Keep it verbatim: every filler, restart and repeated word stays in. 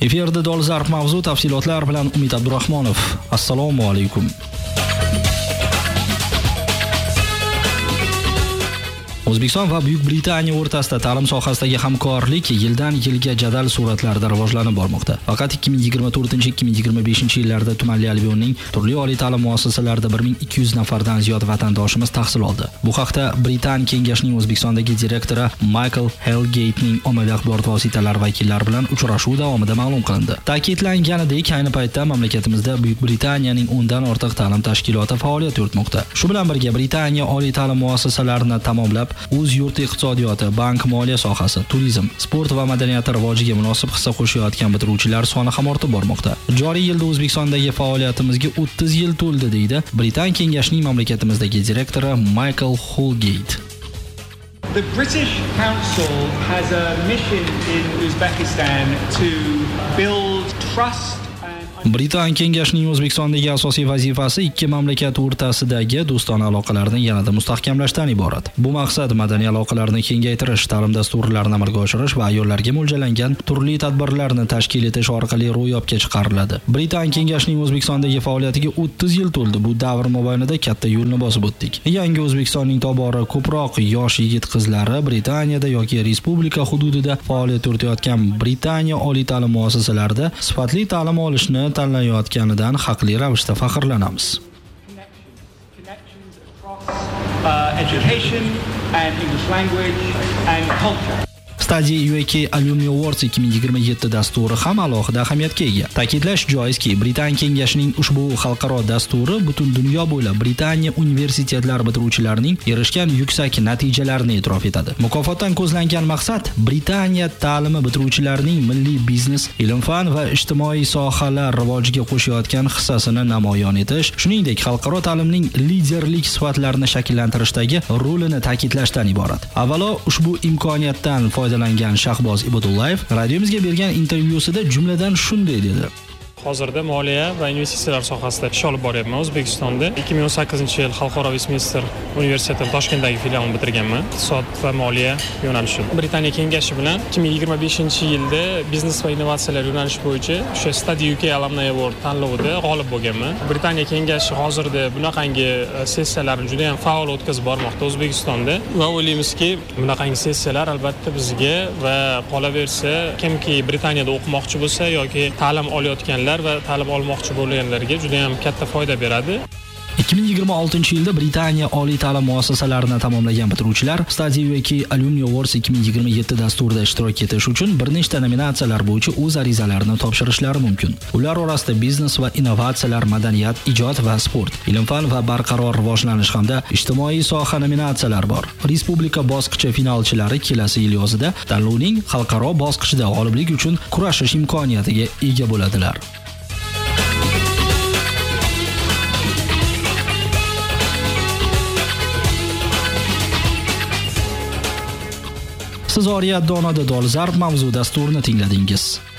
Efirda dolzarb mavzu, tafsilotlar bilan Umid Abdurahmonov. Assalomu alaykum. O'zbekiston va Buyuk Britaniya o'rtasida ta'lim sohasidagi hamkorlik yildan yilga jadal sur'atlarda rivojlanib bormoqda. Faqat ikki ming yigirma to'rtinchi ikki ming yigirma beshinchi yillarda tumanli Albionning turli oliy ta'lim muassasalarida bir ming ikki yuz nafardan ziyod vatandoshimiz tahsil oldi. Bu haqda Britaniya Kengashining O'zbekistondagi direktori Michael Hellgate'ning ommaviy axborot vositalari vakillari bilan uchrashuv davomida ma'lum qilindi. Ta'kidlanganidek, ayni paytda mamlakatimizda Buyuk Britaniyaning o'ndan ortiq ta'lim tashkiloti faoliyat yuritmoqda. Shu bilan birga Britaniya oliy ta'lim muassasalarini tamomlab o'z yurti iqtisodiyoti, bank, moliya sohasi, turizm, sport va madaniyat rivojiga munosib hissa qo'shayotgan bitiruvchilar soni ham ortib bormoqda. Joriy yilda O'zbekistondagi faoliyatimizga o'ttiz yil to'ldi, deydi Britaniya Kengashining mamlakatimizdagi direktori Michael Hellgate. The British Council has a mission in Uzbekistan to build trust. Britaniya Kengashining O'zbekistondagi asosiy vazifasi ikki mamlakat o'rtasidagi do'stona aloqalarni yanada mustahkamlashdan iborat. Bu maqsad madaniy aloqalarni kengaytirish, ta'lim dasturlarini amalga oshirish va ayollarga mo'ljallangan turli tadbirlarni tashkil etish orqali ro'yobga chiqariladi. Britaniya Kengashining O'zbekistondagi faoliyatiga o'ttiz yil to'ldi. Bu davr mobaynida katta yo'lni bosib o'tdik. Yangi O'zbekistonning tobora ko'proq yosh yigit-qizlari Britaniyada yoki respublika hududida faoliyat yuritayotgan Britaniya oliy ta'lim muassasalarida sifatli ta'lim olishni tanlayotganidan haqli ravishda faxrlanamiz. Uh, education and English language and culture. Study U K Alumni Awards ikki ming yigirma yetti dasturi ham alohida ahamiyatga ega. Ta'kidlash joizki, Britaniya Kengashining ushbu xalqaro dasturi butun dunyo bo'ylab Britaniya universitetlari bitiruvchilarining erishgan yuksak natijalarini e'tirof etadi. Mukofotdan ko'zlangan maqsad Britaniya ta'limi bitiruvchilarining milliy biznes, ilm-fan va ijtimoiy sohalar rivojiga qo'shayotgan hissasini namoyon etish, shuningdek xalqaro ta'limning liderlik sifatlarini shakllantirishdagi rolini ta'kidlashdan iborat. Avvalo, ushbu imkoniyatdan foydalangan Shahboz Ibodullayev radiomizga bergan intervyusida jumladan shunday dedi. Hozirda moliya va investitsiyalar sohasida ish olib boryapman. O'zbekistonda ikki ming o'n sakkizinchi yil Xalqaro Westminster universitetining Toshkentdagi filialini bitirganman. Iqtisod va moliya yo'nalishi. Britaniya Kengashi bilan ikki ming yigirma beshinchi yilda biznes va innovatsiyalar yo'nalishi bo'yicha o'sha Study U K Alumni Award tanlovida g'olib bo'lganman. Britaniya Kengashi hozirda bunaqangi sessiyalarni juda ham faol o'tkazib bormoqda O'zbekistonda va o'ylaymizki, bunaqangi sessiyalar albatta bizga va qolaversa kimki Britaniyada o'qimoqchi bo'lsa yoki ta'lim olayotganlar va ta'lim olmoqchi bo'lganlarga juda ham katta foyda beradi. ikki ming yigirma oltinchi yilda Britaniya oliy ta'lim muassasalarini tamomlagan bitiruvchilar Study U K Alumni Awards ikki ming yigirma yetti dasturida ishtirok etish uchun bir nechta nominatsiyalar bo'yicha o'z arizalarini topshirishlari mumkin. Ular orasida biznes va innovatsiyalar, madaniyat, ijod va sport, ilm-fan va barqaror rivojlanish hamda ijtimoiy soha nominatsiyalari bor. Respublika bosqichi finalchilari kelasi yil yozida tanlovning xalqaro bosqichida g'oliblik uchun kurashish imkoniyatiga ega bo'ladilar. Siz Oriyat Donoda dolzarb mavzu dasturini tingladingiz.